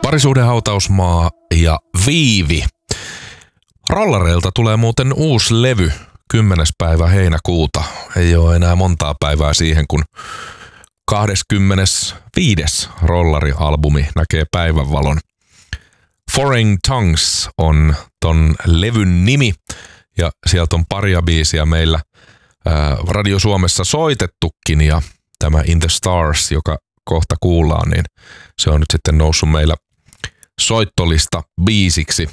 Parisuhdehautausmaa ja Viivi. Rollareilta tulee muuten uusi levy 10. päivä heinäkuuta. Ei ole enää montaa päivää siihen, kun 25. rollarialbumi näkee päivänvalon. Foreign Tongues on ton levyn nimi ja sieltä on paria biisiä meillä Radio Suomessa soitettukin ja tämä In the Stars, joka kohta kuullaan, niin se on nyt sitten noussut meillä soittolista biisiksi.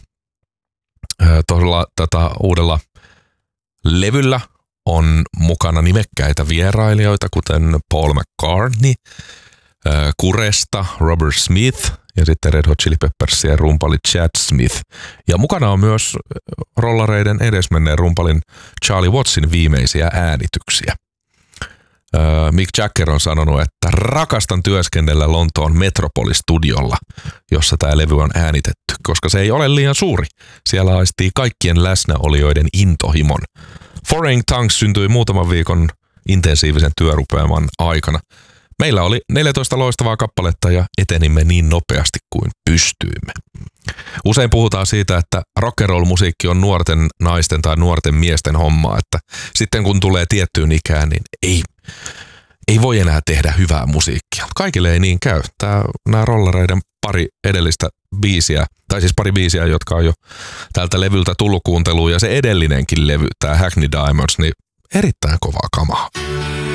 Tätä uudella levyllä on mukana nimekkäitä vierailijoita, kuten Paul McCartney, Kuresta, Robert Smith ja sitten Red Hot Chili Peppersien rumpali Chad Smith. Ja mukana on myös rollareiden edesmenneen rumpalin Charlie Wattsin viimeisiä äänityksiä. Mick Jagger on sanonut, että rakastan työskennellä Lontoon Metropolis-studiolla, jossa tämä levy on äänitetty, koska se ei ole liian suuri. Siellä aistii kaikkien läsnäolijoiden intohimon. Foreign Tongues syntyi muutaman viikon intensiivisen työrupeaman aikana. Meillä oli 14 loistavaa kappaletta ja etenimme niin nopeasti kuin pystyimme. Usein puhutaan siitä, että rock'n'roll-musiikki on nuorten naisten tai nuorten miesten hommaa, että sitten kun tulee tiettyyn ikään, niin ei voi enää tehdä hyvää musiikkia. Kaikille ei niin käy. Nämä rollareiden pari edellistä biisiä, tai siis pari biisiä, jotka on jo tältä levyltä tullut kuunteluun, ja se edellinenkin levy, tämä Hackney Diamonds, niin erittäin kovaa kamaa.